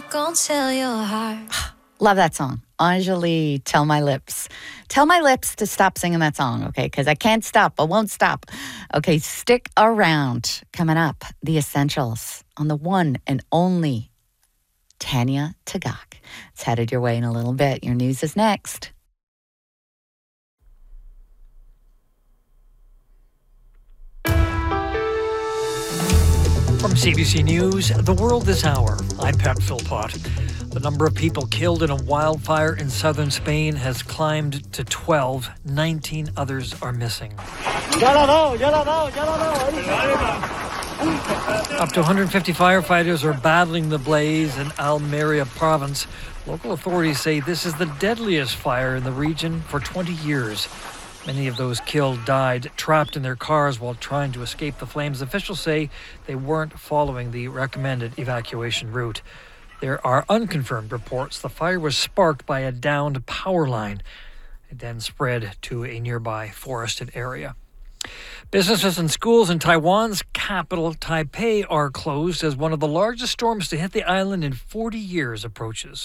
Gonna tell your heart. Love that song. Anjali, Tell My Lips. Tell my lips to stop singing that song, okay? Because I can't stop. I won't stop. Okay, stick around. Coming up, The Essentials on the one and only Tanya Tagaq. It's headed your way in a little bit. Your news is next. From CBC News, The World This Hour, I'm Pat Philpott. The number of people killed in a wildfire in southern Spain has climbed to 12. 19 others are missing. Up to 150 firefighters are battling the blaze in Almeria province. Local authorities say this is the deadliest fire in the region for 20 years. Many of those killed died trapped in their cars while trying to escape the flames. Officials say they weren't following the recommended evacuation route. There are unconfirmed reports the fire was sparked by a downed power line. It then spread to a nearby forested area. Businesses and schools in Taiwan's capital, Taipei, are closed as one of the largest storms to hit the island in 40 years approaches.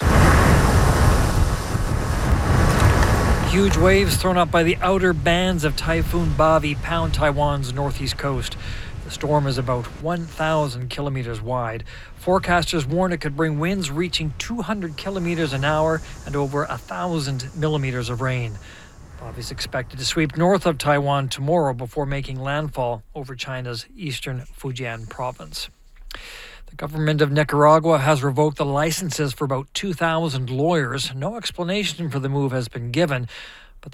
Huge waves thrown up by the outer bands of Typhoon Bavi pound Taiwan's northeast coast. The storm is about 1,000 kilometers wide. Forecasters warn it could bring winds reaching 200 kilometers an hour and over 1,000 millimeters of rain. Bavi is expected to sweep north of Taiwan tomorrow before making landfall over China's eastern Fujian province. The government of Nicaragua has revoked the licenses for about 2,000 lawyers. No explanation for the move has been given.